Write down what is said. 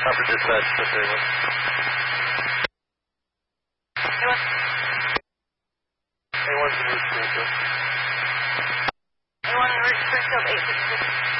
Copper dispatch, that's very well. A1's in Route Springfield. A1 in Route Springfield, 866.